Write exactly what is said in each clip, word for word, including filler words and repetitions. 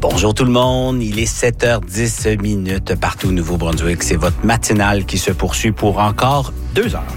Bonjour tout le monde, il est sept heures dix minutes partout au Nouveau-Brunswick. C'est votre matinale qui se poursuit pour encore deux heures.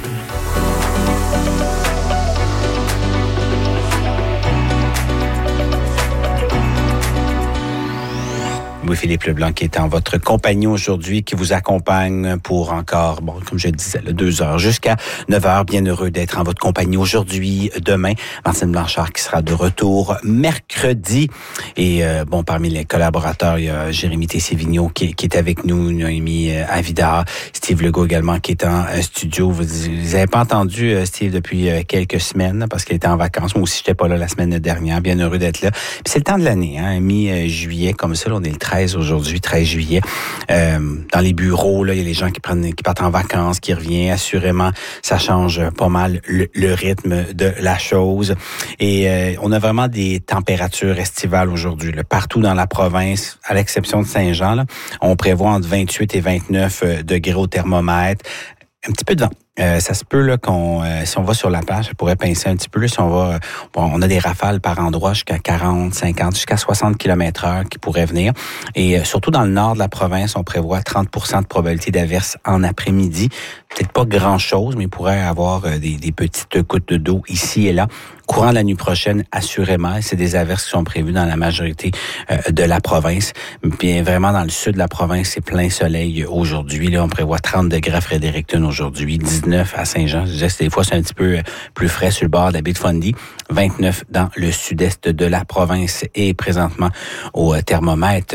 Louis-Philippe Leblanc qui est en votre compagnie aujourd'hui, qui vous accompagne pour encore, bon, comme je le disais, là, deux heures jusqu'à neuf heures. Bien heureux d'être en votre compagnie aujourd'hui, demain. Martine Blanchard qui sera de retour mercredi. Et euh, bon, parmi les collaborateurs, il y a Jérémy Tessier-Vigneault qui, qui est avec nous, Noémie Avida, Steve Legault également qui est en euh, studio. Vous n'avez pas entendu euh, Steve depuis euh, quelques semaines parce qu'il était en vacances. Moi aussi, j'étais pas là la semaine dernière. Bien heureux d'être là. Puis c'est le temps de l'année, hein, mi-juillet comme ça. Là, on est le treize aujourd'hui, treize juillet. Euh, dans les bureaux, là, il y a les gens qui prennent, qui partent en vacances, qui reviennent. Assurément, ça change pas mal le, le rythme de la chose. Et euh, on a vraiment des températures estivales aujourd'hui, là, partout dans la province, à l'exception de Saint-Jean. Là, on prévoit entre vingt-huit et vingt-neuf degrés au thermomètre. Un petit peu de vent. Euh, ça se peut là qu'on, euh, si on va sur la plage, ça pourrait pincer un petit peu. Là, si on va, bon, on a des rafales par endroit jusqu'à quarante, cinquante, jusqu'à soixante kilomètres heure qui pourraient venir. Et euh, surtout dans le nord de la province, on prévoit trente pour cent de probabilité d'averse en après-midi. Peut-être pas grand-chose, mais il pourrait y avoir euh, des, des petites gouttes d'eau ici et là. Courant de la nuit prochaine, assurément, c'est des averses qui sont prévues dans la majorité euh, de la province. Bien vraiment dans le sud de la province, c'est plein soleil aujourd'hui. Là, on prévoit trente degrés à Fredericton aujourd'hui, dix-neuf à Saint-Jean. Je disais, des fois, c'est un petit peu plus frais sur le bord de la baie de Fundy. vingt-neuf dans le sud-est de la province et présentement au thermomètre.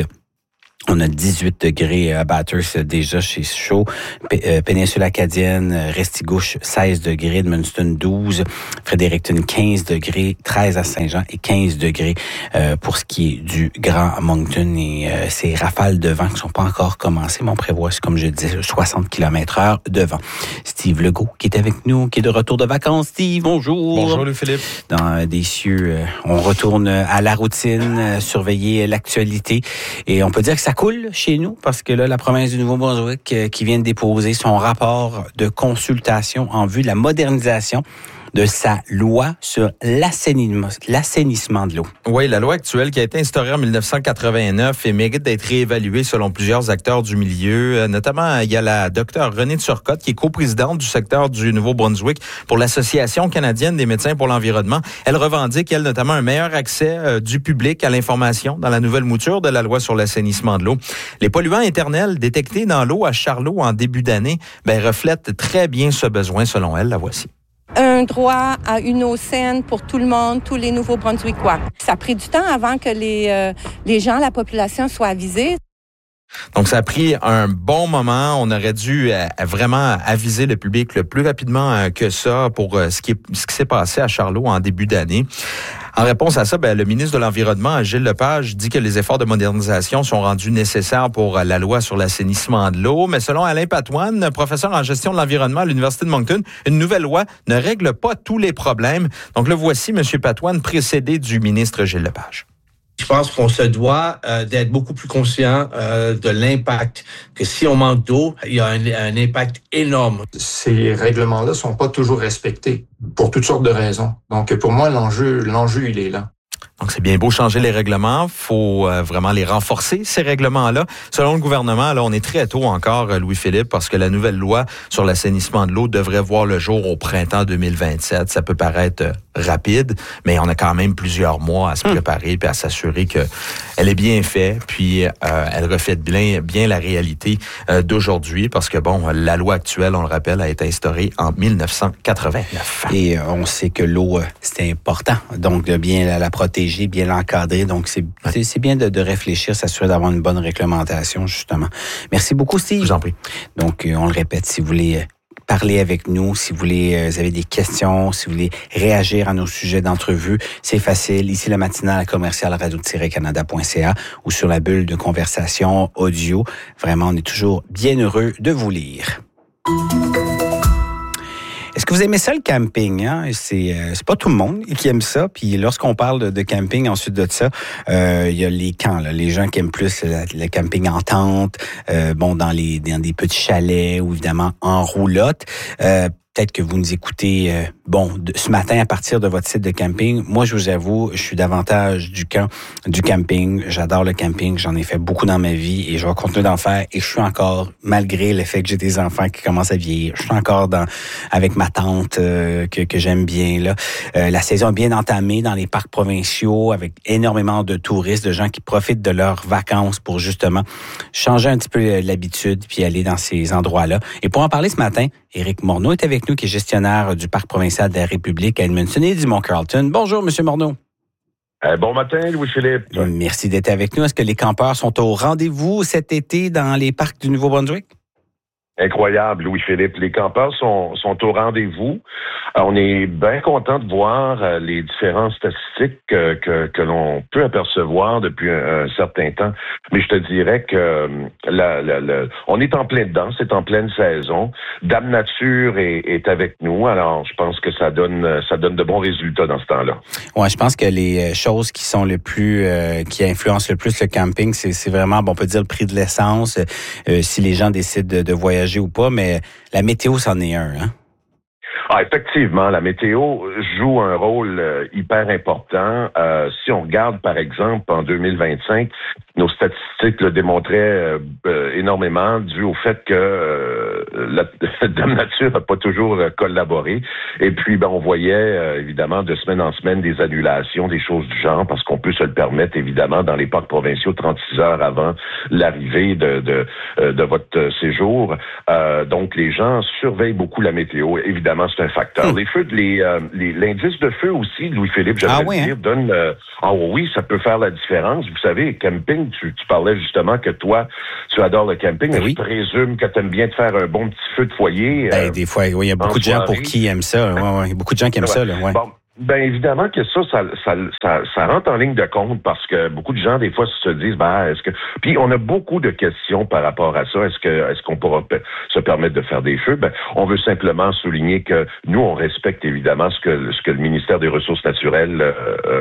On a dix-huit degrés à Bathurst déjà chez chaud. P- euh, Péninsule acadienne, Restigouche, seize degrés. Edmundston, douze. Fredericton, quinze degrés. treize à Saint-Jean et quinze degrés euh, pour ce qui est du Grand Moncton. Et euh, ces rafales de vent qui sont pas encore commencées, mais on prévoit, comme je disais, soixante kilomètres heure de vent. Steve Legault qui est avec nous, qui est de retour de vacances. Steve, bonjour. Bonjour, Louis-Philippe. Dans des cieux, euh, on retourne à la routine, euh, surveiller l'actualité. Et on peut dire que ça coule chez nous parce que là, la province du Nouveau-Brunswick euh, qui vient de déposer son rapport de consultation en vue de la modernisation de sa loi sur l'assainissement, l'assainissement de l'eau. Oui, la loi actuelle qui a été instaurée en dix-neuf cent quatre-vingt-neuf et mérite d'être réévaluée selon plusieurs acteurs du milieu. Euh, notamment, il y a la docteure Renée Turcotte qui est coprésidente du secteur du Nouveau-Brunswick pour l'Association canadienne des médecins pour l'environnement. Elle revendique, elle, notamment un meilleur accès euh, du public à l'information dans la nouvelle mouture de la loi sur l'assainissement de l'eau. Les polluants éternels détectés dans l'eau à Charlot en début d'année ben, reflètent très bien ce besoin selon elle. La voici. Un droit à une eau saine pour tout le monde, tous les Nouveaux-Brunswickois. Ça a pris du temps avant que les, euh, les gens, la population soient avisés. Donc, ça a pris un bon moment. On aurait dû euh, vraiment aviser le public le plus rapidement euh, que ça pour euh, ce qui est, ce qui s'est passé à Charlot en début d'année. En réponse à ça, ben, le ministre de l'Environnement, Gilles Lepage, dit que les efforts de modernisation sont rendus nécessaires pour la loi sur l'assainissement de l'eau. Mais selon Alain Patoine, professeur en gestion de l'environnement à l'Université de Moncton, une nouvelle loi ne règle pas tous les problèmes. Donc, le voici, M. Patoine, précédé du ministre Gilles Lepage. Je pense qu'on se doit euh, d'être beaucoup plus conscient euh, de l'impact, que si on manque d'eau, il y a un, un impact énorme. Ces règlements-là sont pas toujours respectés pour toutes sortes de raisons. Donc, pour moi, l'enjeu, l'enjeu, il est là. Donc, c'est bien beau changer les règlements. Faut euh, vraiment les renforcer, ces règlements-là. Selon le gouvernement, là, on est très tôt encore, Louis-Philippe, parce que la nouvelle loi sur l'assainissement de l'eau devrait voir le jour au printemps deux mille vingt-sept. Ça peut paraître euh, rapide, mais on a quand même plusieurs mois à se préparer puis à s'assurer que elle est bien faite, puis euh, elle reflète bien, bien la réalité euh, d'aujourd'hui, parce que, bon, la loi actuelle, on le rappelle, a été instaurée en dix-neuf cent quatre-vingt-neuf. Et euh, on sait que l'eau, euh, c'est important, donc de bien la, la protéger, bien l'encadrer. Donc, c'est, c'est, c'est bien de, de réfléchir, s'assurer d'avoir une bonne réglementation, justement. Merci beaucoup, Steve. Je vous en prie. Donc, euh, on le répète, si vous voulez... Euh, parler avec nous, si vous voulez, euh, vous avez des questions, si vous voulez réagir à nos sujets d'entrevue, c'est facile. Ici, le matinal à commercial radio tiret canada point c a ou sur la bulle de conversation audio. Vraiment, on est toujours bien heureux de vous lire. Est-ce que vous aimez ça, le camping? Hein? C'est, euh, c'est pas tout le monde qui aime ça. Puis lorsqu'on parle de, de camping, ensuite de ça, euh, il y a les camps, là, les gens qui aiment plus le, le camping en tente, euh, bon, dans les dans des petits chalets ou évidemment en roulotte. Euh, peut-être que vous nous écoutez, euh, bon, de, ce matin à partir de votre site de camping. Moi, je vous avoue, je suis davantage du camp, du camping. J'adore le camping. J'en ai fait beaucoup dans ma vie et je vais continuer d'en faire. Et je suis encore, malgré le fait que j'ai des enfants qui commencent à vieillir, je suis encore dans avec ma tante euh, que, que j'aime bien. Là, euh, la saison est bien entamée dans les parcs provinciaux avec énormément de touristes, de gens qui profitent de leurs vacances pour justement changer un petit peu l'habitude puis aller dans ces endroits-là. Et pour en parler ce matin, Éric Morneau est avec nous, qui est gestionnaire du parc provincial de la République à Edmundston et du Mont-Carlton. Bonjour, Monsieur Morneau. Euh, bon matin, Louis-Philippe. Merci d'être avec nous. Est-ce que les campeurs sont au rendez-vous cet été dans les parcs du Nouveau-Brunswick? Incroyable, Louis-Philippe. Les campeurs sont, sont au rendez-vous. Euh, on est bien content de voir euh, les différentes statistiques que, que, que l'on peut apercevoir depuis un, un certain temps. Mais je te dirais que euh, la, la, la, on est en plein dedans, c'est en pleine saison. Dame Nature est, est avec nous, alors je pense que ça donne ça donne de bons résultats dans ce temps-là. Ouais, je pense que les choses qui sont le plus euh, qui influencent le plus le camping, c'est, c'est vraiment, bon, on peut dire le prix de l'essence, euh, si les gens décident de, de voyager ou pas, mais la météo, c'en est un, hein? Ah, effectivement, la météo joue un rôle euh, hyper important. Euh, si on regarde, par exemple, en deux mille vingt-cinq, nos statistiques le démontraient euh, euh, énormément dû au fait que euh, la Dame Nature n'a pas toujours euh, collaboré. Et puis, ben, on voyait euh, évidemment de semaine en semaine des annulations, des choses du genre, parce qu'on peut se le permettre, évidemment, dans les parcs provinciaux, trente-six heures avant l'arrivée de, de, euh, de votre séjour. Euh, donc, les gens surveillent beaucoup la météo. Évidemment, c'est un facteur. Hum. Les feux, les, euh, les, l'indice de feu aussi, Louis-Philippe, j'aimerais ah oui, dire, hein? donne... Euh, ah oui, ça peut faire la différence. Vous savez, camping, tu, tu parlais justement que toi, tu adores le camping. Ben oui. Je présume que tu aimes bien te faire un bon petit feu de foyer. Ben, euh, des fois, oui, il y a beaucoup de gens pour qui aiment ça. Ouais, ouais. Il y a beaucoup de gens qui aiment ouais. ça. Là, ouais. Bon. Ben évidemment que ça ça, ça, ça, ça rentre en ligne de compte parce que beaucoup de gens, des fois, se disent, ben, est-ce que... Puis on a beaucoup de questions par rapport à ça. Est-ce que est-ce qu'on pourra p- se permettre de faire des feux? Ben, on veut simplement souligner que nous, on respecte évidemment ce que ce que le ministère des Ressources naturelles euh,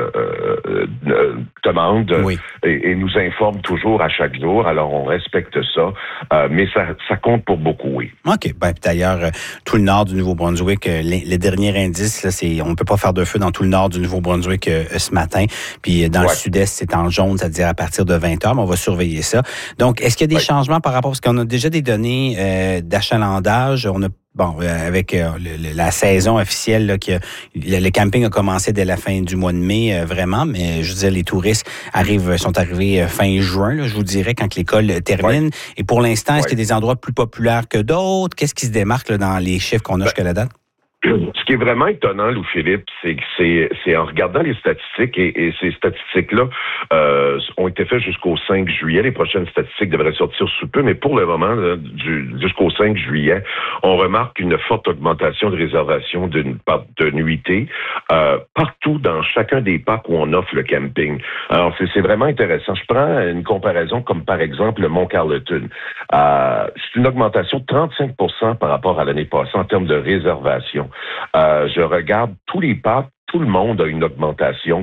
euh, euh, demande oui. et, et nous informe toujours à chaque jour. Alors, on respecte ça. Euh, mais ça, ça compte pour beaucoup, oui. OK. Ben, d'ailleurs, tout le nord du Nouveau-Brunswick, les, les derniers indices, là, c'est on ne peut pas faire de feu dans tout le nord du Nouveau-Brunswick euh, ce matin. Puis dans ouais. le sud-est, c'est en jaune, c'est-à-dire à partir de vingt heures, mais on va surveiller ça. Donc, est-ce qu'il y a des ouais. changements par rapport... Parce qu'on a déjà des données euh, d'achalandage. On a Bon, euh, avec euh, le, la saison officielle, là, que le, le camping a commencé dès la fin du mois de mai, euh, vraiment, mais je veux dire, les touristes arrivent, sont arrivés euh, fin juin, là, je vous dirais, quand l'école termine. Ouais. Et pour l'instant, ouais. est-ce qu'il y a des endroits plus populaires que d'autres? Qu'est-ce qui se démarque là, dans les chiffres qu'on a ben. jusqu'à la date? Ce qui est vraiment étonnant, Louis-Philippe, c'est que c'est, c'est en regardant les statistiques, et, et ces statistiques-là euh, ont été faites jusqu'au cinq juillet. Les prochaines statistiques devraient sortir sous peu, mais pour le moment, là, du, jusqu'au cinq juillet, on remarque une forte augmentation de réservation d'une part de nuitée euh, partout dans chacun des parcs où on offre le camping. Alors, c'est, c'est vraiment intéressant. Je prends une comparaison comme, par exemple, le Mont-Carlton. Euh, c'est une augmentation de trente-cinq pour cent par rapport à l'année passée en termes de réservation. Euh, je regarde tous les parcs, tout le monde a une augmentation.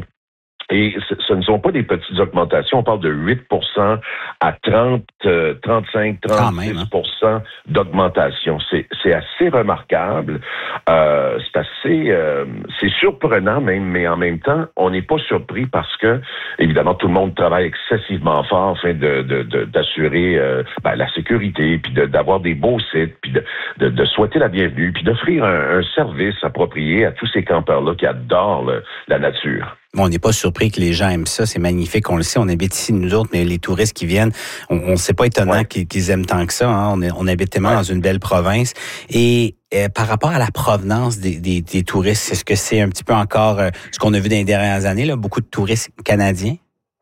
Et ce, ce ne sont pas des petites augmentations. On parle de huit pour cent à trente, trente-cinq, trente-six pour cent d'augmentation. C'est, c'est assez remarquable. Euh, c'est assez, euh, c'est surprenant même, mais en même temps, on n'est pas surpris parce que, évidemment, tout le monde travaille excessivement fort afin de, de, de d'assurer euh, ben, la sécurité, puis de, d'avoir des beaux sites, puis de, de, de souhaiter la bienvenue, puis d'offrir un, un service approprié à tous ces campeurs-là qui adorent le, la nature. Bon, on n'est pas surpris que les gens aiment ça, c'est magnifique, on le sait, on habite ici nous autres, mais les touristes qui viennent, on, on c'est pas étonnant ouais. qu'ils, qu'ils aiment tant que ça, hein? on, est, on habite tellement ouais. dans une belle province. Et euh, par rapport à la provenance des, des, des touristes, est-ce que c'est un petit peu encore euh, ce qu'on a vu dans les dernières années, là, beaucoup de touristes canadiens?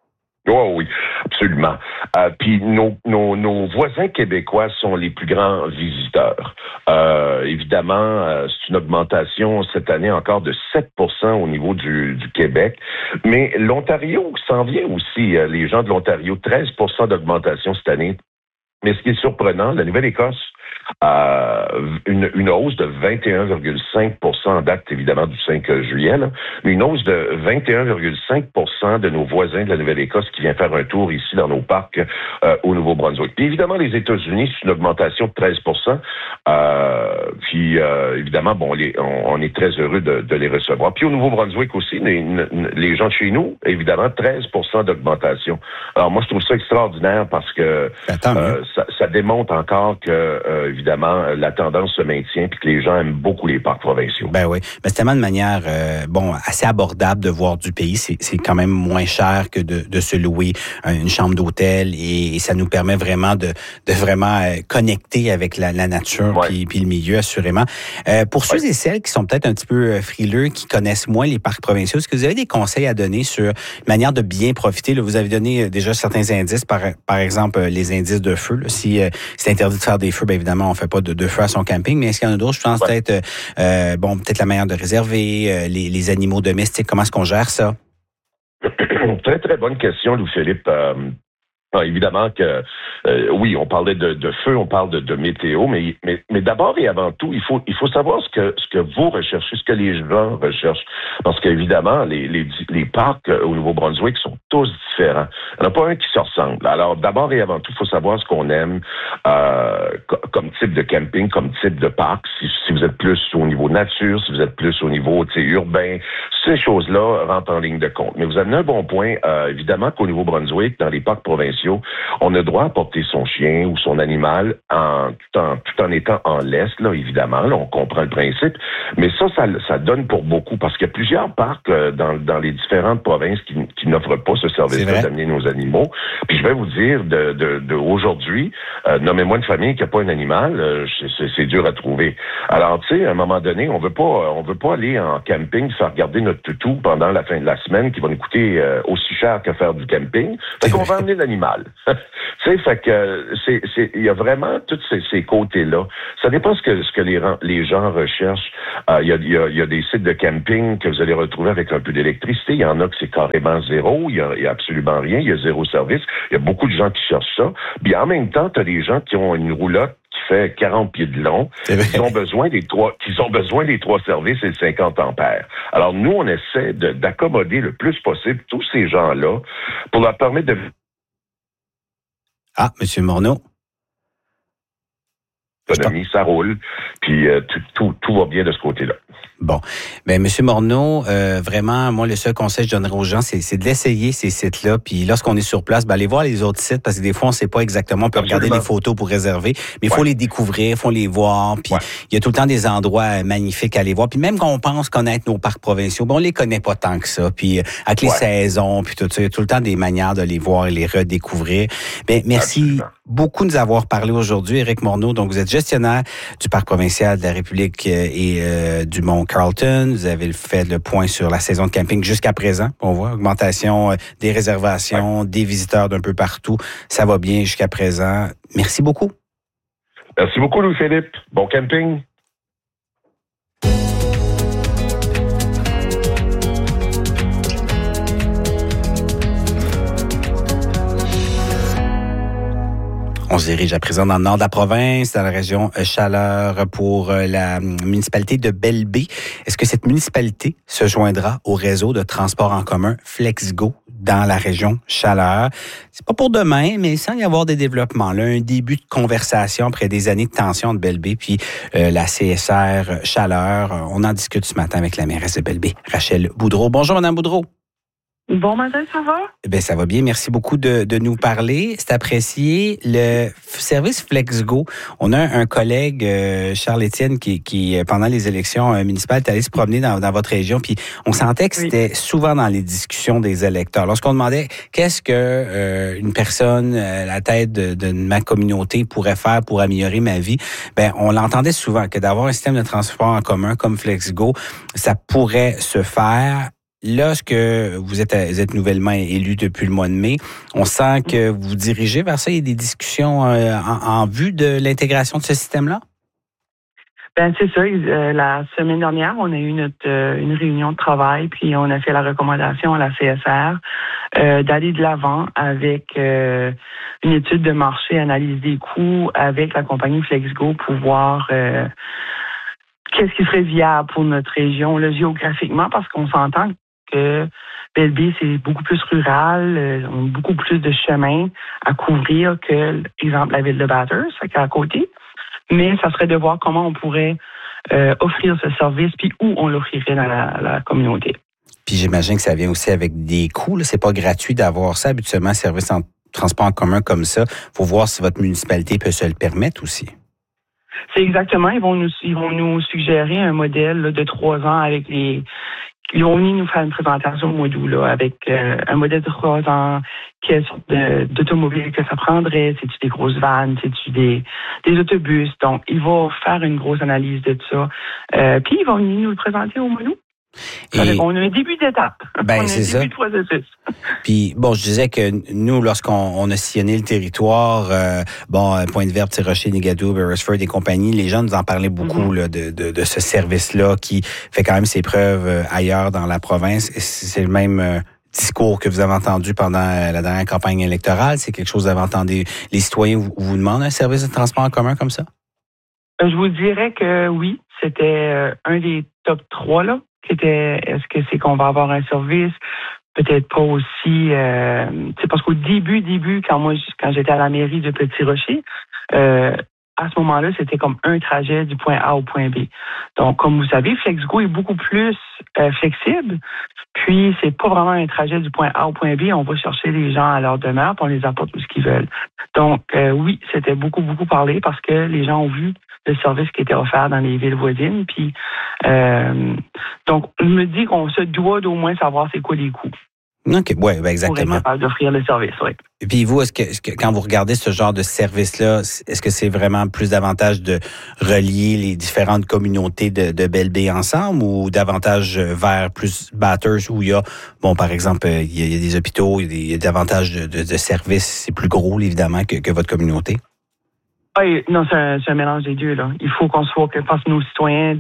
Oh oui, absolument. Euh, Puis nos, nos, nos voisins québécois sont les plus grands visiteurs. Euh, évidemment, euh, c'est une augmentation cette année encore de sept pour cent au niveau du, du Québec. Mais l'Ontario s'en vient aussi. Euh, les gens de l'Ontario, treize pour cent d'augmentation cette année. Mais ce qui est surprenant, la Nouvelle-Écosse a une, une hausse de vingt et un virgule cinq pour cent en date, évidemment, du cinq juillet, là, mais une hausse de vingt et un virgule cinq pour cent de nos voisins de la Nouvelle-Écosse qui viennent faire un tour ici dans nos parcs euh, au Nouveau-Brunswick. Puis évidemment, les États-Unis, c'est une augmentation de treize pour cent. Euh, puis euh, évidemment, bon, les, on, on est très heureux de, de les recevoir. Puis au Nouveau-Brunswick aussi, les, les gens de chez nous, évidemment, treize pour cent d'augmentation. Alors moi, je trouve ça extraordinaire parce que euh, ça, ça démontre encore que, euh, évidemment, la tendance se maintient puis que les gens aiment beaucoup les parcs provinciaux. Ben oui, mais c'est tellement de manière, euh, bon, assez abordable de voir du pays. C'est, c'est quand même moins cher que de, de se louer une chambre d'hôtel et, et ça nous permet vraiment de, de vraiment euh, connecter avec la, la nature ouais. puis, puis le milieu, assurément. Euh, pour ceux ouais. et celles qui sont peut-être un petit peu frileux, qui connaissent moins les parcs provinciaux, est-ce que vous avez des conseils à donner sur une manière de bien profiter? Là, vous avez donné déjà certains indices, par, par exemple les indices de feu. Là. Si euh, c'est interdit de faire des feux, bien évidemment, on fait pas de, de feu à son camping, mais est-ce qu'il y en a d'autres? Je pense ouais. peut-être, euh, bon, peut-être la manière de réserver, euh, les, les animaux domestiques, comment est-ce qu'on gère ça? Très, très bonne question, Louis-Philippe. Euh, ah, évidemment que, euh, oui, on parlait de, de feu, on parle de, de météo, mais, mais, mais d'abord et avant tout, il faut, il faut savoir ce que, ce que vous recherchez, ce que les gens recherchent. Parce qu'évidemment, les, les, les parcs au Nouveau-Brunswick sont tous différents. Il n'y en a pas un qui se ressemble. Alors, d'abord et avant tout, il faut savoir ce qu'on aime euh, co- comme type de camping, comme type de parc. Si, si vous êtes plus au niveau nature, si vous êtes plus au niveau urbain, ces choses-là rentrent en ligne de compte. Mais vous avez un bon point. Euh, évidemment qu'au Nouveau-Brunswick, dans les parcs provinciaux, on a droit à porter son chien ou son animal en tout en, tout en étant en laisse, là, évidemment. Là, on comprend le principe. Mais ça, ça, ça donne pour beaucoup parce qu'il y a plusieurs parcs euh, dans, dans les différentes provinces qui, qui n'offrent pas ce service-là d'amener nos animaux. Puis je vais vous dire, de, de, de aujourd'hui, euh, nommez-moi une famille qui n'a pas un animal, euh, c'est, c'est dur à trouver. Alors, tu sais, à un moment donné, on veut pas, on veut pas aller en camping faire garder notre toutou pendant la fin de la semaine qui va nous coûter euh, aussi cher que faire du camping. Fait qu'on va emmener l'animal. Tu sais, fait que c'est, c'est, il y a vraiment tous ces, ces côtés-là. Ça dépend ce que ce que les, les gens recherchent. Euh, il y a, il y a, il y a des sites de camping que vous allez retrouver avec un peu d'électricité. Il y en a que c'est carrément zéro. Il y a, il y a absolument rien. Il y a zéro service. Il y a beaucoup de gens qui cherchent ça. Puis en même temps, tu as des gens qui ont une roulotte qui fait quarante pieds de long, qui ont besoin des trois, qui ont besoin des trois services et de cinquante ampères. Alors nous, on essaie de, d'accommoder le plus possible tous ces gens-là pour leur permettre de Ah, M. Morneau. L'économie, ça roule, puis euh, tout, tout, tout va bien de ce côté-là. Bon. Ben, M. Morneau, euh, vraiment, moi, le seul conseil que je donnerais aux gens, c'est, c'est de l'essayer, ces sites-là. Puis lorsqu'on est sur place, ben, allez voir les autres sites, parce que des fois, on ne sait pas exactement. On peut Absolument. regarder les photos pour réserver, mais il faut ouais. les découvrir, il faut les voir. Puis il ouais. y a tout le temps des endroits magnifiques à aller voir. Puis même quand on pense connaître nos parcs provinciaux, ben, on les connaît pas tant que ça. Puis avec les ouais. saisons, puis tout ça, il y a tout le temps des manières de les voir et les redécouvrir. Ben, merci Absolument. beaucoup de nous avoir parlé aujourd'hui, Éric Morneau. Donc, vous êtes gestionnaire du Parc provincial de la République et euh, du Mont-Carleton. Vous avez fait le point sur la saison de camping jusqu'à présent. On voit augmentation des réservations, ouais. des visiteurs d'un peu partout. Ça va bien jusqu'à présent. Merci beaucoup. Merci beaucoup, Louis-Philippe. Bon camping. On se dirige à présent dans le nord de la province, dans la région Chaleur, pour la municipalité de Belle-Baie. Est-ce que cette municipalité se joindra au réseau de transport en commun FlexGo dans la région Chaleur? C'est pas pour demain, mais sans y avoir des développements. Là, un début de conversation après des années de tension de Belle-Baie, puis euh, la C S R Chaleur. On en discute ce matin avec la mairesse de Belle-Baie, Rachel Boudreau. Bonjour, Madame Boudreau. Bon matin, ça va? Ben ça va bien. Merci beaucoup de, de nous parler. C'est apprécié. Le service FlexGo, on a un collègue, euh, Charles-Étienne, qui, qui, pendant les élections euh, municipales, est allé se promener dans, dans votre région, puis on sentait que c'était oui. souvent dans les discussions des électeurs. Lorsqu'on demandait qu'est-ce que euh, une personne à la tête de, de ma communauté pourrait faire pour améliorer ma vie, ben on l'entendait souvent, que d'avoir un système de transport en commun comme FlexGo, ça pourrait se faire. Lorsque vous êtes, vous êtes nouvellement élu depuis le mois de mai, on sent que vous dirigez vers ça. Il y a des discussions euh, en, en vue de l'intégration de ce système-là? Ben c'est ça. Euh, la semaine dernière, on a eu notre euh, une réunion de travail, puis on a fait la recommandation à la C S R euh, d'aller de l'avant avec euh, une étude de marché, analyse des coûts avec la compagnie FlexGo pour voir euh, qu'est-ce qui serait viable pour notre région là, géographiquement, parce qu'on s'entend que Belle-Baie, c'est beaucoup plus rural, euh, on a beaucoup plus de chemins à couvrir que, exemple, la ville de Bathurst, qui est à côté. Mais ça serait de voir comment on pourrait euh, offrir ce service, puis où on l'offrirait dans la, la communauté. Puis j'imagine que ça vient aussi avec des coûts. Là. C'est pas gratuit d'avoir ça. Habituellement, un service en transport en commun comme ça, faut voir si votre municipalité peut se le permettre aussi. C'est exactement. Ils vont nous, ils vont nous suggérer un modèle là, de trois ans avec les... Ils vont venir nous faire une présentation au mois d'août là, avec euh, un modèle de trois ans, quelle sorte de, d'automobile que ça prendrait, c'est-tu des grosses vannes, c'est-tu des, des autobus. Donc, ils vont faire une grosse analyse de ça. Euh, puis, ils vont venir nous le présenter au mois d'août. Et on a un début d'étape. Ben, on a c'est un ça. début de processus. Puis, bon, je disais que nous, lorsqu'on on a sillonné le territoire, euh, bon, Pointe-Verte, Tirocher, Nigadoo, Beresford et compagnie, les gens nous en parlaient beaucoup mm-hmm. là, de, de, de ce service-là qui fait quand même ses preuves euh, ailleurs dans la province. C'est le même euh, discours que vous avez entendu pendant euh, la dernière campagne électorale. C'est quelque chose que vous avez entendu. Les citoyens vous, vous demandent un service de transport en commun comme ça? Euh, je vous dirais que oui, c'était euh, un des top trois, là. C'était, est-ce que c'est qu'on va avoir un service? Peut-être pas aussi, euh, c'est parce qu'au début, début, quand moi, quand j'étais à la mairie de Petit-Rocher, euh, à ce moment-là, c'était comme un trajet du point A au point B. Donc, comme vous savez, FlexGo est beaucoup plus euh, flexible. Puis, c'est pas vraiment un trajet du point A au point B. On va chercher les gens à leur demeure, puis on les apporte tout ce qu'ils veulent. Donc, euh, oui, c'était beaucoup, beaucoup parlé parce que les gens ont vu le service qui était offert dans les villes voisines. Puis, euh, donc, je me dis qu'on se doit d'au moins savoir c'est quoi les coûts. OK, oui, ben exactement. Pour être capable d'offrir le service, oui. Et puis vous, est-ce que, est-ce que quand vous regardez ce genre de service-là, est-ce que c'est vraiment plus davantage de relier les différentes communautés de, de Belle-Baie ensemble ou davantage vers plus Bathurst où il y a, bon, par exemple, il y a, il y a des hôpitaux, il y a, des, il y a davantage de, de, de services, c'est plus gros, évidemment, que, que votre communauté? Oui, non, c'est un, c'est un mélange des deux, là. Il faut qu'on soit, que parce que nos citoyens,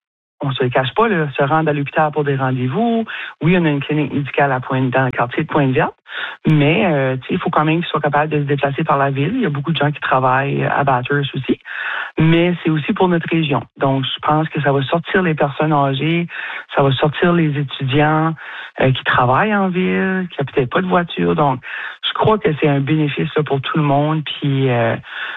on se le cache pas, là, se rendent à l'hôpital pour des rendez-vous. Oui, on a une clinique médicale à Pointe, dans le quartier de Pointe-Verte, mais euh, il faut quand même qu'ils soient capables de se déplacer par la ville. Il y a beaucoup de gens qui travaillent à Bathurst aussi, mais c'est aussi pour notre région. Donc, je pense que ça va sortir les personnes âgées, ça va sortir les étudiants euh, qui travaillent en ville, qui n'ont peut-être pas de voiture. Donc, je crois que c'est un bénéfice là, pour tout le monde, puis euh,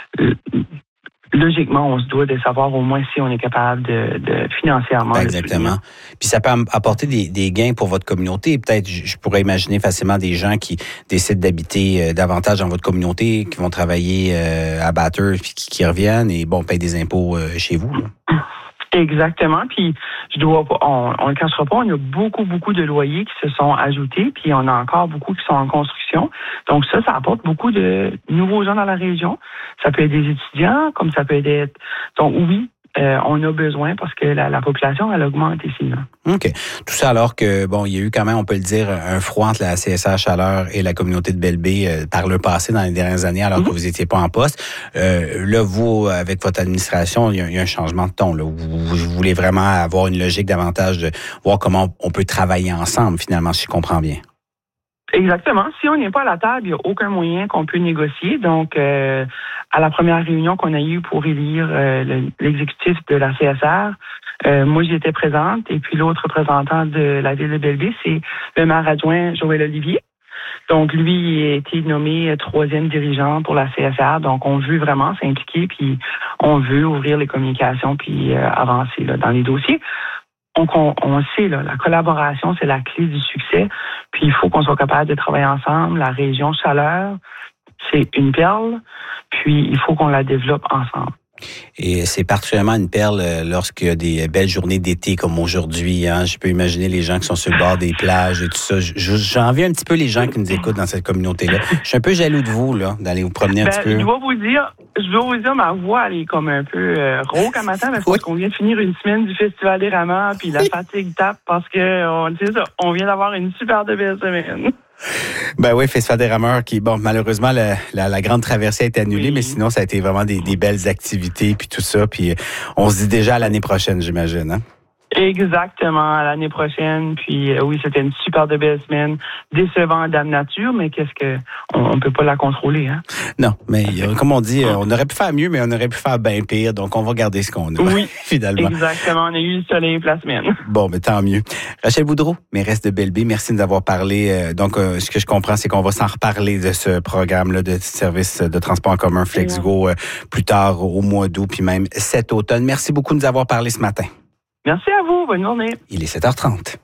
logiquement, on se doit de savoir au moins si on est capable de, de financièrement. Exactement. Puis ça peut apporter des, des gains pour votre communauté. Peut-être, je pourrais imaginer facilement des gens qui décident d'habiter davantage dans votre communauté, qui vont travailler à Bathurst, puis qui, qui reviennent et bon, payent des impôts chez vous. Là. Exactement. Puis je dois pas, on, on le cachera pas, on a beaucoup, beaucoup de loyers qui se sont ajoutés, puis on a encore beaucoup qui sont en construction. Donc ça, ça apporte beaucoup de nouveaux gens dans la région. Ça peut être des étudiants, comme ça peut être. Donc oui, euh, on a besoin parce que la, la population, elle augmente ici. Là. OK. Tout ça alors que, bon, il y a eu quand même, on peut le dire, un froid entre la C S R Chaleur et la communauté de Belle-Baie euh, par le passé dans les dernières années alors mm-hmm. que vous n'étiez pas en poste. Euh, là, vous, avec votre administration, il y, a, il y a un changement de ton. Là. Vous, vous voulez vraiment avoir une logique davantage de voir comment on peut travailler ensemble, finalement, si je comprends bien. Exactement. Si on n'est pas à la table, il n'y a aucun moyen qu'on peut négocier. Donc, euh, à la première réunion qu'on a eue pour élire euh, l'exécutif de la C S R, euh, moi, j'y étais présente. Et puis, l'autre représentant de la ville de Belle-Baie, c'est le maire adjoint Joël Olivier. Donc, lui, il a été nommé troisième dirigeant pour la C S R. Donc, on veut vraiment s'impliquer, puis on veut ouvrir les communications, puis euh, avancer là, dans les dossiers. Donc, on, on sait, là, la collaboration, c'est la clé du succès. Puis, il faut qu'on soit capable de travailler ensemble. La région Chaleur, c'est une perle. Puis, il faut qu'on la développe ensemble. Et c'est particulièrement une perle lorsqu'il y a des belles journées d'été comme aujourd'hui. Hein. Je peux imaginer les gens qui sont sur le bord des plages et tout ça. J'envie un petit peu les gens qui nous écoutent dans cette communauté-là. Je suis un peu jaloux de vous, là, d'aller vous promener un ben, petit peu. Je dois vous dire, je dois vous dire, ma voix, elle est comme un peu euh, rauque à matin, parce oui. qu'on vient de finir une semaine du Festival des Rameurs, puis la fatigue tape parce que, on, c'est ça, on vient d'avoir une super de belle semaine. Ben oui, Festival des rameurs qui, bon, malheureusement, la, la, la grande traversée a été annulée, oui. mais sinon, ça a été vraiment des, des belles activités puis tout ça. Puis on se dit déjà à l'année prochaine, j'imagine, hein? Exactement, à l'année prochaine. Puis euh, oui, c'était une super de belle semaine. Décevant Dame Nature, mais qu'est-ce que on, on peut pas la contrôler, hein? Non, mais comme on dit, on aurait pu faire mieux, mais on aurait pu faire bien pire. Donc on va garder ce qu'on a. Oui, finalement. Exactement. On a eu le soleil la semaine. Bon, mais tant mieux. Rachel Boudreau, mairesse de Belle-Baie, merci de nous avoir parlé. Euh, donc, euh, ce que je comprends, c'est qu'on va s'en reparler de ce programme-là de service de transport en commun FlexGo euh, plus tard au mois d'août, puis même cet automne. Merci beaucoup de nous avoir parlé ce matin. Merci à vous. Bonne journée. Il est sept heures trente.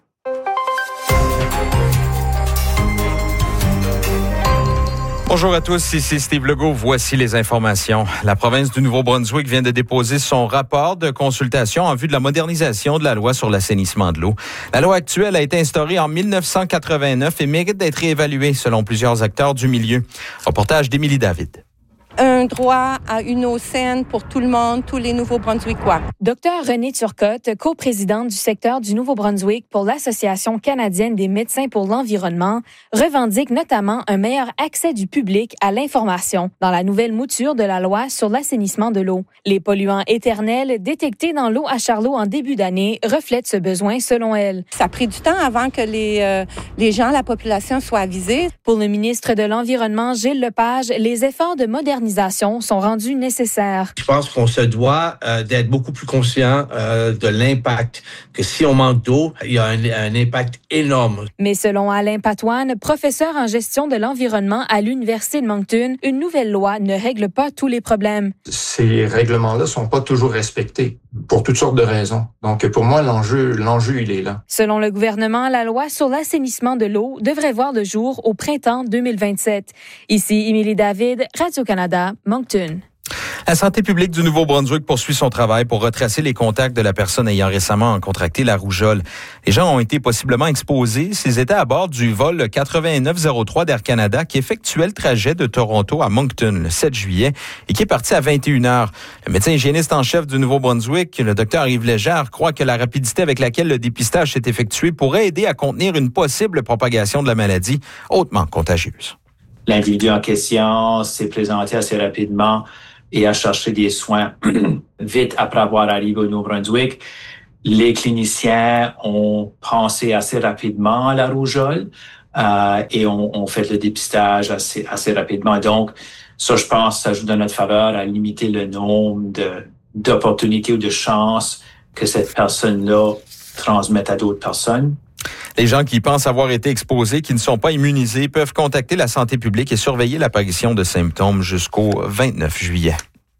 Bonjour à tous, ici Steve Legault. Voici les informations. La province du Nouveau-Brunswick vient de déposer son rapport de consultation en vue de la modernisation de la loi sur l'assainissement de l'eau. La loi actuelle a été instaurée en mille neuf cent quatre-vingt-neuf et mérite d'être réévaluée selon plusieurs acteurs du milieu. Reportage d'Émilie David. Un droit à une eau saine pour tout le monde, tous les Nouveaux-Brunswickois. Docteur Renée Turcotte, coprésidente du secteur du Nouveau-Brunswick pour l'Association canadienne des médecins pour l'environnement, revendique notamment un meilleur accès du public à l'information dans la nouvelle mouture de la loi sur l'assainissement de l'eau. Les polluants éternels détectés dans l'eau à Charlot en début d'année reflètent ce besoin selon elle. Ça a pris du temps avant que les, euh, les gens, la population soient avisés. Pour le ministre de l'Environnement, Gilles Lepage, les efforts de modernisation sont rendus nécessaires. Je pense qu'on se doit euh, d'être beaucoup plus conscient euh, de l'impact, que si on manque d'eau, il y a un, un impact énorme. Mais selon Alain Patoine, professeur en gestion de l'environnement à l'Université de Moncton, une nouvelle loi ne règle pas tous les problèmes. Ces règlements-là sont pas toujours respectés pour toutes sortes de raisons. Donc, pour moi, l'enjeu, l'enjeu, il est là. Selon le gouvernement, la loi sur l'assainissement de l'eau devrait voir le jour au printemps deux mille vingt-sept. Ici, Émilie David, Radio-Canada, Moncton. La santé publique du Nouveau-Brunswick poursuit son travail pour retracer les contacts de la personne ayant récemment contracté la rougeole. Les gens ont été possiblement exposés s'ils étaient à bord du vol quatre-vingt-neuf zéro trois d'Air Canada qui effectuait le trajet de Toronto à Moncton le sept juillet et qui est parti à vingt et une heures. Le médecin hygiéniste en chef du Nouveau-Brunswick, le docteur Yves Légère, croit que la rapidité avec laquelle le dépistage s'est effectué pourrait aider à contenir une possible propagation de la maladie hautement contagieuse. L'individu en question s'est présenté assez rapidement et a cherché des soins vite après avoir arrivé au Nouveau-Brunswick. Les cliniciens ont pensé assez rapidement à la rougeole euh, et ont, ont fait le dépistage assez, assez rapidement. Donc, ça, je pense, ça joue dans notre faveur à limiter le nombre de, d'opportunités ou de chances que cette personne-là transmette à d'autres personnes. Les gens qui pensent avoir été exposés, qui ne sont pas immunisés, peuvent contacter la santé publique et surveiller l'apparition de symptômes jusqu'au vingt-neuf juillet.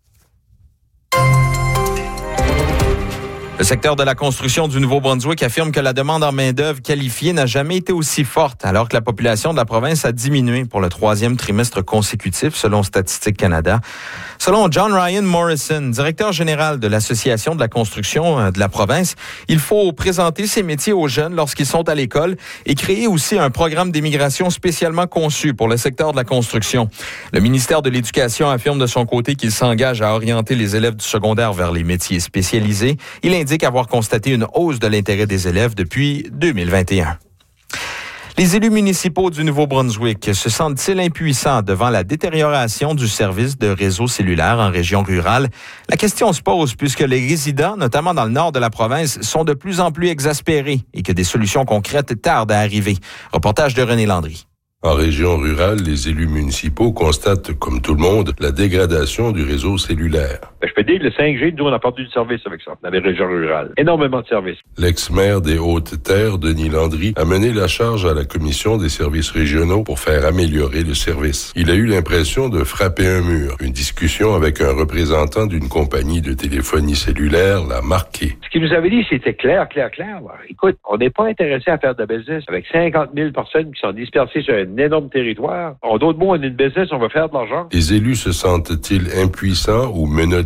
Le secteur de la construction du Nouveau-Brunswick affirme que la demande en main-d'œuvre qualifiée n'a jamais été aussi forte, alors que la population de la province a diminué pour le troisième trimestre consécutif, selon Statistique Canada. Selon John Ryan Morrison, directeur général de l'Association de la construction de la province, il faut présenter ces métiers aux jeunes lorsqu'ils sont à l'école et créer aussi un programme d'immigration spécialement conçu pour le secteur de la construction. Le ministère de l'Éducation affirme de son côté qu'il s'engage à orienter les élèves du secondaire vers les métiers spécialisés. Il indique avoir constaté une hausse de l'intérêt des élèves depuis deux mille vingt et un. Les élus municipaux du Nouveau-Brunswick se sentent-ils impuissants devant la détérioration du service de réseau cellulaire en région rurale? La question se pose puisque les résidents, notamment dans le nord de la province, sont de plus en plus exaspérés et que des solutions concrètes tardent à arriver. Reportage de René Landry. En région rurale, les élus municipaux constatent, comme tout le monde, la dégradation du réseau cellulaire. Je peux dire que le cinq G, nous, on a perdu du service avec ça, dans les régions rurales. Énormément de services. L'ex-maire des Hautes-Terres, Denis Landry, a mené la charge à la Commission des services régionaux pour faire améliorer le service. Il a eu l'impression de frapper un mur. Une discussion avec un représentant d'une compagnie de téléphonie cellulaire l'a marqué. Ce qu'il nous avait dit, c'était clair, clair, clair. Écoute, on n'est pas intéressé à faire de business avec cinquante mille personnes qui sont dispersées sur un énorme territoire. En d'autres mots, on est une business, on va faire de l'argent. Les élus se sentent-ils impuissants ou menottés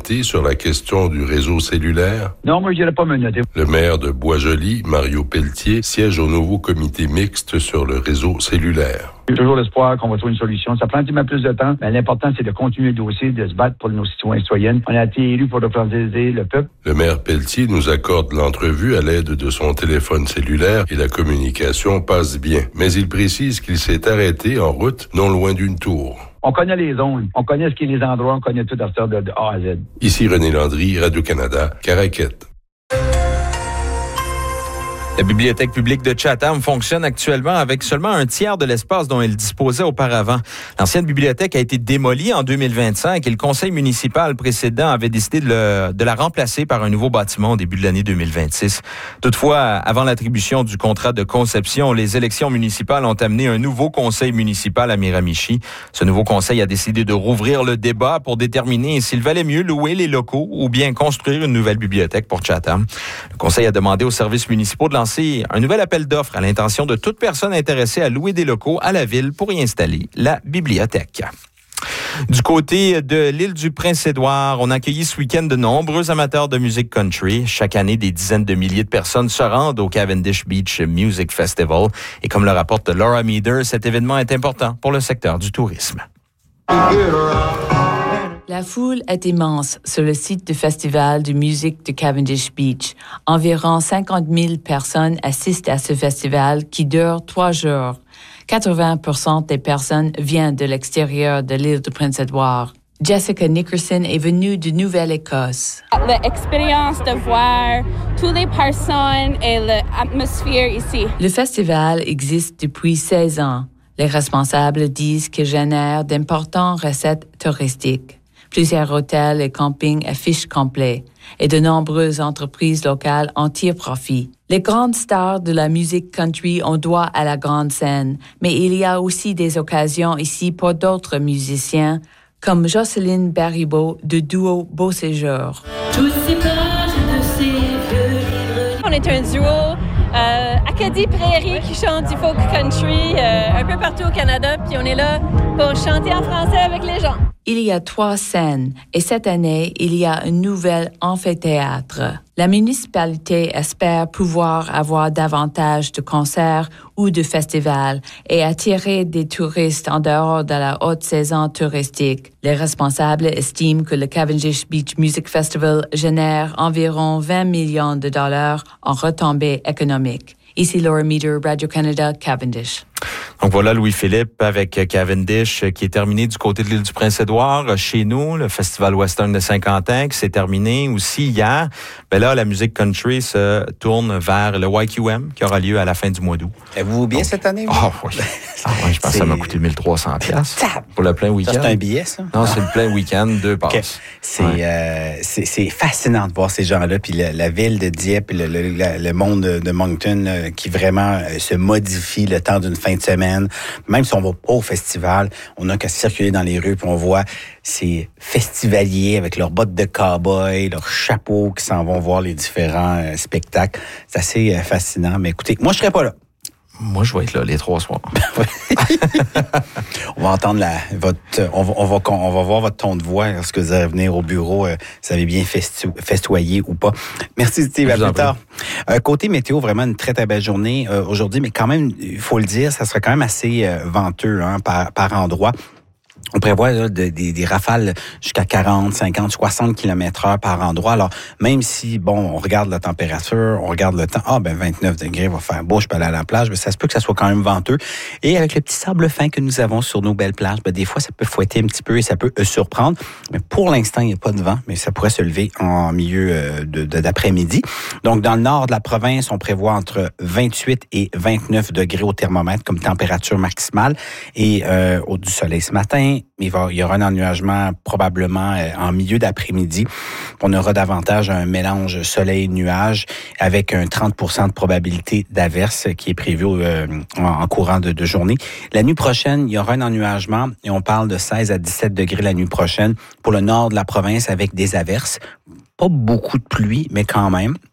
menotté sur la question du réseau cellulaire? Non, moi, je dirais pas menotté. Le maire de Boisjoli, Mario Pelletier, siège au nouveau comité mixte sur le réseau cellulaire. J'ai toujours l'espoir qu'on va trouver une solution. Ça prend un petit peu plus de temps, mais l'important, c'est de continuer le dossier, de se battre pour nos citoyens et citoyennes. On a été élus pour représenter le peuple. Le maire Pelletier nous accorde l'entrevue à l'aide de son téléphone cellulaire et la communication passe bien. Mais il précise qu'il s'est arrêté en route, non loin d'une tour. On connaît les zones, on connaît ce qui est les endroits, on connaît tout à partir de A à Z. Ici René Landry, Radio-Canada, Caraquette. La bibliothèque publique de Chatham fonctionne actuellement avec seulement un tiers de l'espace dont elle disposait auparavant. L'ancienne bibliothèque a été démolie en deux mille vingt-cinq et le conseil municipal précédent avait décidé de, le, de la remplacer par un nouveau bâtiment au début de l'année deux mille vingt-six. Toutefois, avant l'attribution du contrat de conception, les élections municipales ont amené un nouveau conseil municipal à Miramichi. Ce nouveau conseil a décidé de rouvrir le débat pour déterminer s'il valait mieux louer les locaux ou bien construire une nouvelle bibliothèque pour Chatham. Le conseil a demandé aux services municipaux de un nouvel appel d'offres à l'intention de toute personne intéressée à louer des locaux à la ville pour y installer la bibliothèque. Du côté de l'île du Prince-Édouard, on a accueilli ce week-end de nombreux amateurs de musique country. Chaque année, des dizaines de milliers de personnes se rendent au Cavendish Beach Music Festival. Et comme le rapporte Laura Meader, cet événement est important pour le secteur du tourisme. La foule est immense sur le site du Festival de musique de Cavendish Beach. Environ cinquante mille personnes assistent à ce festival qui dure trois jours. quatre-vingts pour cent des personnes viennent de l'extérieur de l'île de Prince-Édouard. Jessica Nickerson est venue de Nouvelle-Écosse. L'expérience de voir toutes les personnes et l'atmosphère ici. Le festival existe depuis seize ans. Les responsables disent qu'il génère d'importantes recettes touristiques. Plusieurs hôtels et campings affichent complet et de nombreuses entreprises locales en tirent profit. Les grandes stars de la musique country ont droit à la grande scène, mais il y a aussi des occasions ici pour d'autres musiciens, comme Jocelyne Baribeau de duo Beau Séjour. On est un duo euh, Acadie-Prairie qui chante du folk country euh, un peu partout au Canada, puis on est là pour chanter en français avec les gens. Il y a trois scènes et cette année, il y a un nouvel amphithéâtre. La municipalité espère pouvoir avoir davantage de concerts ou de festivals et attirer des touristes en dehors de la haute saison touristique. Les responsables estiment que le Cavendish Beach Music Festival génère environ vingt millions de dollars en retombées économiques. Ici Laura Meader, Radio-Canada, Cavendish. Donc voilà Louis-Philippe avec Cavendish qui est terminé du côté de l'île du Prince-Édouard. Chez nous, le Festival Western de Saint-Quentin qui s'est terminé aussi hier. Ben là, la musique country se tourne vers le Y Q M qui aura lieu à la fin du mois d'août. Avez-vous bien Donc, cette année? Oh, oui. Ah, oui, je pense que ça m'a coûté mille trois cents dollars pour le plein week-end. Ça, c'est un billet, ça? Non, c'est le plein week-end, deux passes. Okay. C'est, ouais. euh, c'est, c'est fascinant de voir ces gens-là, puis la, la ville de Dieppe, le, le, le monde de, de Moncton là, qui vraiment euh, se modifie le temps d'une fin de semaine. Même si on va pas au festival, on n'a qu'à circuler dans les rues, puis on voit ces festivaliers avec leurs bottes de cow-boy, leurs chapeaux qui s'en vont voir les différents euh, spectacles. C'est assez euh, fascinant. Mais écoutez, moi, je serais pas là. Moi, je vais être là les trois soirs. On va entendre la, votre, on va, on va, on va voir votre ton de voix lorsque vous allez venir au bureau. Euh, vous avez bien festu, festoyé ou pas. Merci, Steve. À plus tard. Euh, côté météo, vraiment une très, très belle journée euh, aujourd'hui, mais quand même, il faut le dire, ça sera quand même assez euh, venteux hein, par, par endroit. On prévoit là, de, des, des rafales jusqu'à quarante, cinquante, soixante kilomètres heure par endroit. Alors, même si, bon, on regarde la température, on regarde le temps, ah, ben vingt-neuf degrés, va faire beau, je peux aller à la plage, mais ça se peut que ça soit quand même venteux. Et avec le petit sable fin que nous avons sur nos belles plages, ben des fois, ça peut fouetter un petit peu et ça peut euh, surprendre. Mais pour l'instant, il n'y a pas de vent, mais ça pourrait se lever en milieu euh, de, de, d'après-midi. Donc, dans le nord de la province, on prévoit entre vingt-huit et vingt-neuf degrés au thermomètre comme température maximale et euh, au du soleil ce matin. Il, va, il y aura un ennuagement probablement euh, en milieu d'après-midi. On aura davantage un mélange soleil-nuage avec un trente pour cent de probabilité d'averse qui est prévu euh, en, en courant de, de journée. La nuit prochaine, il y aura un ennuagement et on parle de seize à dix-sept degrés la nuit prochaine pour le nord de la province avec des averses. Pas beaucoup de pluie, mais quand même.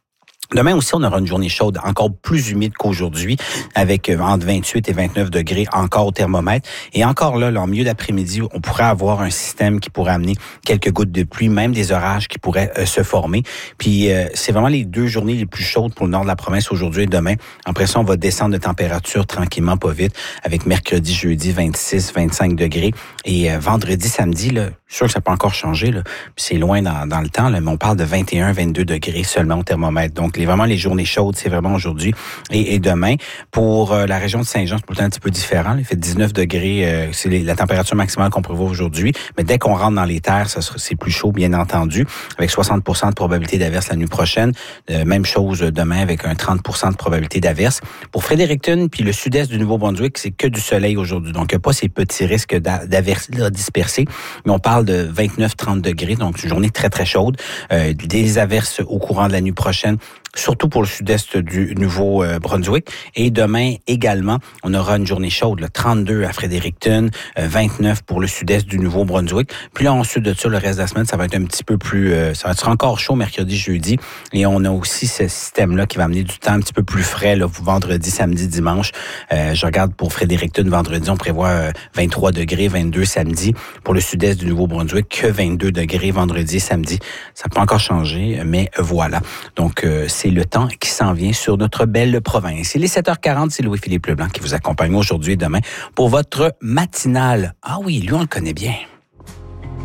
Demain aussi, on aura une journée chaude, encore plus humide qu'aujourd'hui, avec euh, entre vingt-huit et vingt-neuf degrés encore au thermomètre. Et encore là, là en milieu d'après-midi, on pourrait avoir un système qui pourrait amener quelques gouttes de pluie, même des orages qui pourraient euh, se former. Puis euh, c'est vraiment les deux journées les plus chaudes pour le nord de la province aujourd'hui et demain. Après ça, on va descendre de température tranquillement, pas vite, avec mercredi, jeudi, vingt-six, vingt-cinq degrés. Et euh, vendredi, samedi, là, je suis sûr que ça peut encore changer, là. Puis c'est loin dans, dans le temps, là, mais on parle de vingt et un, vingt-deux degrés seulement au thermomètre. Donc, les, vraiment, les journées chaudes, c'est vraiment aujourd'hui et, et demain. Pour euh, la région de Saint-Jean, c'est pourtant un petit peu différent. Il fait dix-neuf degrés, euh, c'est les, la température maximale qu'on prévoit aujourd'hui. Mais dès qu'on rentre dans les terres, ça sera, c'est plus chaud, bien entendu, avec soixante pour cent de probabilité d'averse la nuit prochaine. Euh, même chose demain, avec un trente pour cent de probabilité d'averse. Pour Fredericton, puis le sud-est du Nouveau-Brunswick, c'est que du soleil aujourd'hui. Donc, il n'y a pas ces petits risques d'averse dispersés. Mais on parle de vingt-neuf à trente degrés, donc une journée très, très chaude. Euh, des averses au courant de la nuit prochaine, surtout pour le sud-est du Nouveau-Brunswick. Et demain également, on aura une journée chaude, là, trente-deux à Fredericton, euh, vingt-neuf pour le sud-est du Nouveau-Brunswick. Puis là, ensuite de ça, le reste de la semaine, ça va être un petit peu plus... Euh, ça va être encore chaud mercredi, jeudi. Et on a aussi ce système-là qui va amener du temps un petit peu plus frais, là, vendredi, samedi, dimanche. Euh, je regarde pour Fredericton, vendredi, on prévoit euh, vingt-trois degrés, vingt-deux samedi. Pour le sud-est du Nouveau-Brunswick, que vingt-deux degrés vendredi et samedi. Ça peut encore changer, mais voilà. Donc, euh, c'est le temps qui s'en vient sur notre belle province. Il est sept heures quarante, c'est Louis-Philippe Leblanc qui vous accompagne aujourd'hui et demain pour votre matinale. Ah oui, lui, on le connaît bien.